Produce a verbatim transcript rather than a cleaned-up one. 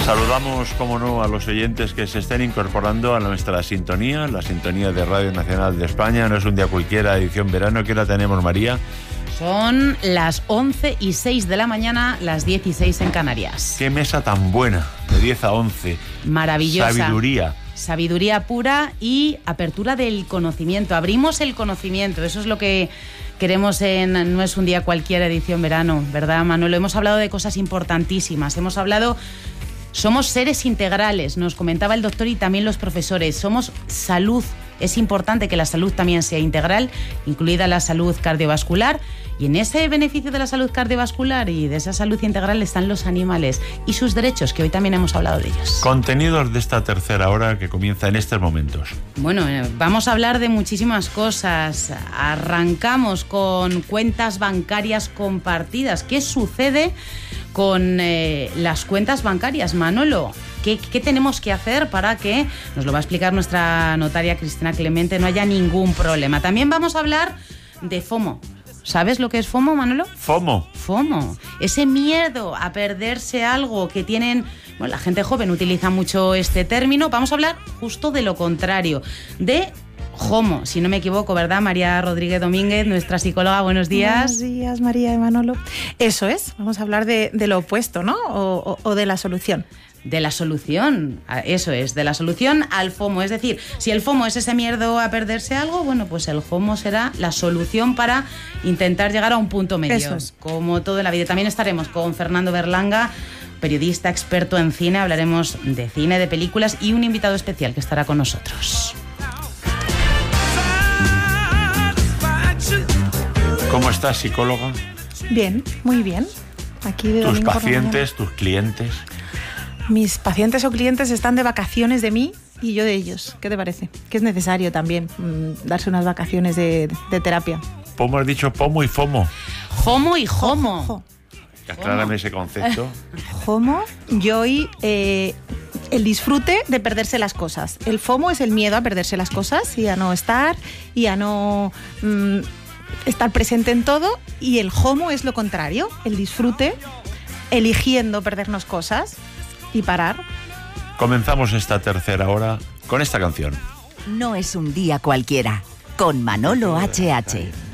Saludamos, como no, a los oyentes que se estén incorporando a nuestra sintonía, la sintonía de Radio Nacional de España. No es un día cualquiera, edición verano. ¿Qué hora tenemos, María? Son las once y seis de la mañana, las dieciséis en Canarias. Qué mesa tan buena, de diez a once. Maravillosa. Sabiduría. Sabiduría pura y apertura del conocimiento. Abrimos el conocimiento, eso es lo que queremos en No es un día cualquiera, edición verano, ¿verdad, Manolo? Hemos hablado de cosas importantísimas, hemos hablado... Somos seres integrales, nos comentaba el doctor y también los profesores. Somos salud. Es importante que la salud también sea integral, incluida la salud cardiovascular. Y en ese beneficio de la salud cardiovascular y de esa salud integral están los animales y sus derechos, que hoy también hemos hablado de ellos. Contenidos de esta tercera hora que comienza en estos momentos. Bueno, vamos a hablar de muchísimas cosas. Arrancamos con cuentas bancarias compartidas. ¿Qué sucede con eh, las cuentas bancarias, Manolo? ¿Qué, ¿Qué tenemos que hacer para que, nos lo va a explicar nuestra notaria Cristina Clemente, no haya ningún problema? También vamos a hablar de FOMO. ¿Sabes lo que es FOMO, Manolo? FOMO. FOMO. Ese miedo a perderse algo que tienen... Bueno, la gente joven utiliza mucho este término. Vamos a hablar justo de lo contrario, de JOMO, si no me equivoco, ¿verdad? María Rodríguez Domínguez, nuestra psicóloga, buenos días. Buenos días, María y Manolo. Eso es, vamos a hablar de, de lo opuesto, ¿no? O, o, o de la solución. De la solución, eso es, de la solución al FOMO. Es decir, si el FOMO es ese miedo a perderse algo, bueno, pues el JOMO será la solución para intentar llegar a un punto medio. Eso es. Como todo en la vida. También estaremos con Fernando Berlanga, periodista experto en cine. Hablaremos de cine, de películas y un invitado especial que estará con nosotros. ¿Cómo estás, psicóloga? Bien, muy bien. Aquí de ¿Tus pacientes, tus clientes? Mis pacientes o clientes están de vacaciones de mí y yo de ellos. ¿Qué te parece? Que es necesario también mmm, darse unas vacaciones de, de terapia. ¿Cómo has dicho pomo y fomo? Jomo y jomo. Jo, jo. Aclárame ese concepto. Jomo, yo y eh, el disfrute de perderse las cosas. El FOMO es el miedo a perderse las cosas y a no estar y a no mmm, estar presente en todo. Y el JOMO es lo contrario, el disfrute, eligiendo perdernos cosas y parar. Comenzamos esta tercera hora con esta canción. No es un día cualquiera, con Manolo H H.